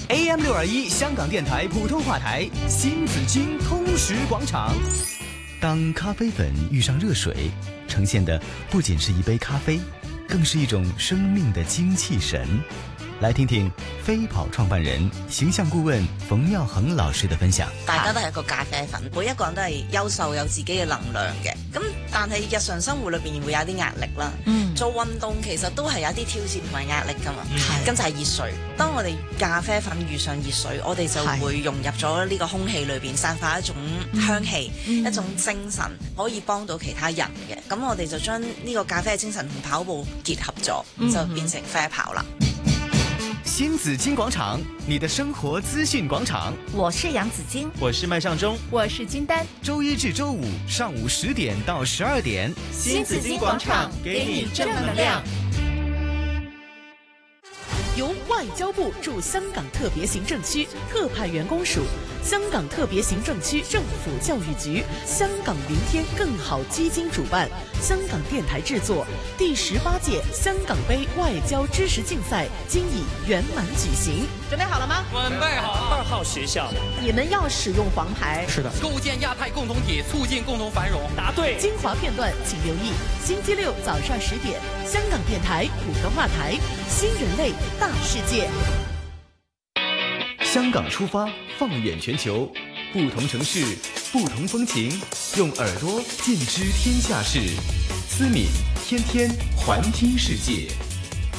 AM621香港电台普通话台，新紫荆通识广场。当咖啡粉遇上热水，呈现的不仅是一杯咖啡，更是一种生命的精气神。来聽聽飛跑創辦人、形象顧問馮妙恒老師的分享。 大家都係一個咖啡粉，每一個人都係優秀，有自己嘅能量嘅。咁但係日常生活裏邊會有啲壓力啦。做運動其實都係有啲挑戰同埋壓力噶嘛。跟就係熱水。當我哋咖啡粉遇上熱水，我哋就會融入咗呢個空氣裏邊，散發一種香氣、一種精神，可以幫到其他人嘅。咁我哋就將呢個咖啡嘅精神同跑步結合咗，就變成啡跑啦。 新紫荊廣場，你的生活資訊廣場。 我是楊子矜， 我是麥尚中， 我是金丹。 周一至周五上午10點到12點， 新紫荊廣場給你正能量。 由外交部駐香港特別行政區特派員公署、香港特別行政區政府教育局、香港明天更好基金主辦，香港電台製作，第18屆香港杯外交知識競賽今已圓滿舉行。準備好了嗎？ 準備好。 2號學校， 你們要使用黃牌。 是的。構建亞太共同體，促進共同繁榮。 答對。 精華片段請留意星期六早上10點，香港電台普通話台，新人類大世界。 香港出發，放眼全球，不同城市，不同風情，用耳朵見知天下事。思敏天天環聽世界。